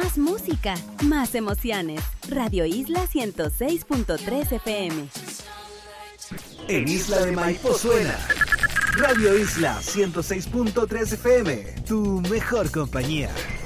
más música, más emociones. Radio Isla 106.3 FM. En Isla de Maipo suena Radio Isla 106.3 FM, tu mejor compañía.